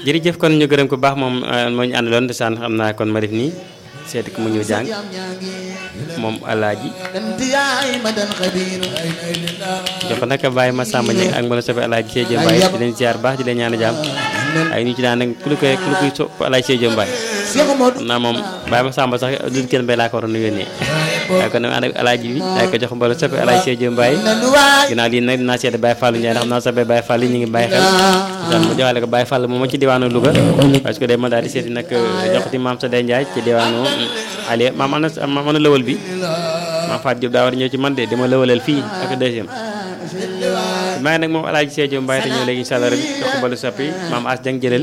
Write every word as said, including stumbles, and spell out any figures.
jërëjëf kon ñu gërëm ko baax moom moo ñu àndaloon desaan xam naa kon ma def nii seeti ko mu ñëw jàng moom alaaji jox nag bàyyi ma sàmba ñi ak mbooloo soppe alaaji Sédio Mbaye di leen ziar baax di leen ñaan jàmm ay ñu ci daan nag ku lu koy ku lu koy sopp alaaji Sédio Mbaye xam naa moom bàyyi ma sàmba sax duñ kenn bay laa ko waroon a yónnee waaye kon nag ànd ak alaaji bi daay ko jox mbooloo soppe alaaji Sédio Mbaye ginnaaw lii nag dinaa seeti Baye Fallou Ndiaye ndax xam naa soppe Baye Fall yi ñu ngi bàyyi xel daan mu joxale ko Baye Fall moom ma ci diwaanu Louga parce que day ma daal di seeti nag joxati maam sa day Ndiaye ci diwaanu Ali maam ana maam ana lëwal bi maam Fatou Diop daa war a ñëw ci man de dama lëwalal fii ak deuxième maa ngi nag moom alaaji Sédio Mbaye te ñëw léegi incha allah rek jox ko mbalu soppi maam as jang jëlal